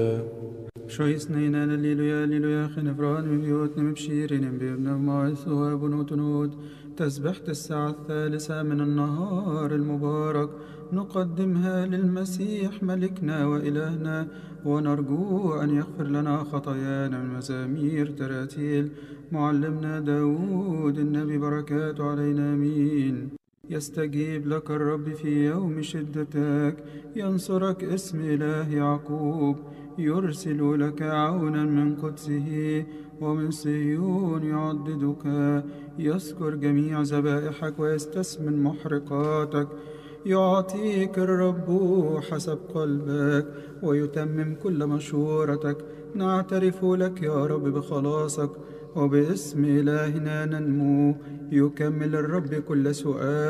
شويسنينا لليلويا ليلويا خنفران بيوتنا مبشيرين بيبنا بمعيث وابنوت نود. تسبحت الساعة 3 من النهار المبارك نقدمها للمسيح ملكنا وإلهنا، ونرجو أن يغفر لنا خطايانا من مزامير تراتيل معلمنا داود النبي، بركاته علينا آمين. يستجيب لك الرب في يوم شدتك، ينصرك اسم إله يعقوب، يرسل لك عونا من قدسه ومن صهيون يعضدك. يذكر جميع ذبائحك ويستثمن محرقاتك. يعطيك الرب حسب قلبك ويتمم كل مشورتك. نعترف لك يا رب بخلاصك، وباسم إلهنا ننمو. يكمل الرب كل سؤال